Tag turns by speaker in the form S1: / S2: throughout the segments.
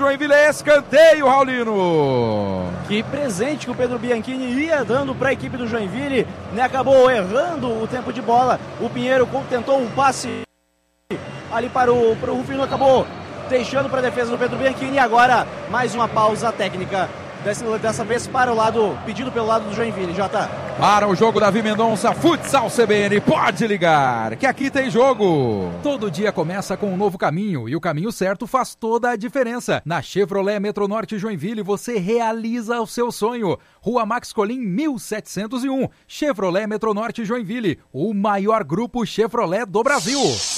S1: Joinville, é escanteio, Raulino.
S2: Que presente que o Pedro Bianchini ia dando para a equipe do Joinville, né? Acabou errando o tempo de bola. O Pinheiro tentou um passe ali para o Rufino, acabou deixando para a defesa do Pedro Bianchini. E agora mais uma pausa técnica, dessa vez para o lado, pedido pelo lado do Joinville. Jota.
S1: Para o jogo, Davi Mendonça, Futsal CBN, pode ligar, que aqui tem jogo.
S3: Todo dia começa com um novo caminho e o caminho certo faz toda a diferença. Na Chevrolet Metronorte Joinville você realiza o seu sonho. Rua Max Colim 1701, Chevrolet Metronorte Joinville, o maior grupo Chevrolet do Brasil.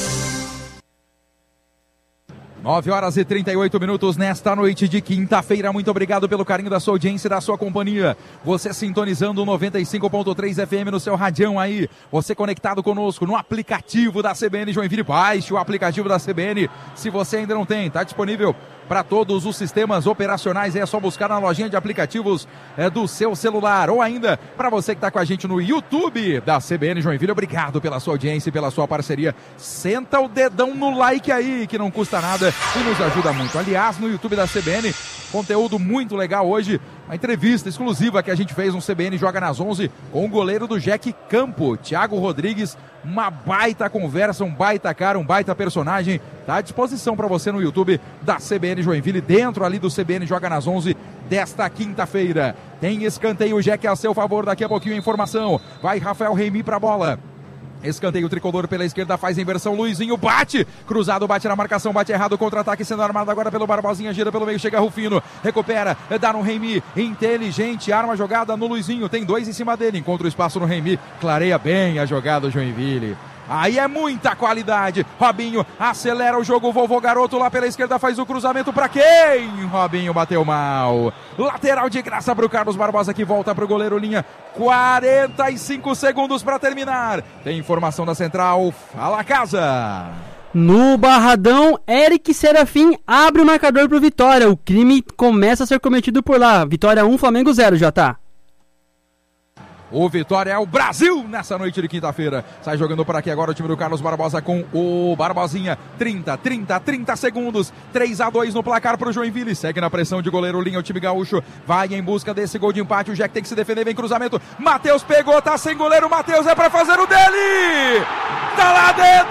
S1: 9h38 nesta noite de quinta-feira. Muito obrigado pelo carinho da sua audiência e da sua companhia. Você sintonizando o 95.3 FM no seu radião aí. Você conectado conosco no aplicativo da CBN Joinville. Baixe o aplicativo da CBN. Se você ainda não tem, está disponível para todos os sistemas operacionais. É só buscar na lojinha de aplicativos do seu celular. Ou ainda, para você que está com a gente no YouTube da CBN Joinville, obrigado pela sua audiência e pela sua parceria. Senta o dedão no like aí, que não custa nada e nos ajuda muito. Aliás, no YouTube da CBN, conteúdo muito legal hoje. Uma entrevista exclusiva que a gente fez no CBN Joga nas 11 com o goleiro do Jack Campo, Thiago Rodrigues. Uma baita conversa, um baita cara, um baita personagem. Está à disposição para você no YouTube da CBN Joinville, dentro ali do CBN Joga nas 11 desta quinta-feira. Tem escanteio, Jack a seu favor, daqui a pouquinho a informação. Vai Rafael Reimi para a bola. Escanteio tricolor pela esquerda, faz a inversão, Luizinho bate, cruzado, bate na marcação, bate errado, contra-ataque sendo armado agora pelo Barbosinha, gira pelo meio, chega Rufino, recupera, dá no Reimi, inteligente, arma a jogada no Luizinho, tem dois em cima dele, encontra o espaço no Reimi, clareia bem a jogada do Joinville. Aí é muita qualidade. Robinho acelera o jogo. Vovô Garoto lá pela esquerda faz o cruzamento para quem? Robinho bateu mal. Lateral de graça para o Carlos Barbosa, que volta para o goleiro Linha. 45 segundos para terminar. Tem informação da central. Fala, casa.
S4: No Barradão, Eric Serafim abre o marcador para o Vitória. O crime começa a ser cometido por lá. Vitória 1, Flamengo 0, Jota.
S1: O Vitória é o Brasil nessa noite de quinta-feira. Sai jogando por aqui agora o time do Carlos Barbosa com o Barbosinha. 30 segundos. 3-2 no placar para o Joinville. Segue na pressão de goleiro Linha o time gaúcho. Vai em busca desse gol de empate. O Jack tem que se defender. Vem cruzamento. Matheus pegou, tá sem goleiro. Matheus é para fazer o dele. Tá lá dentro.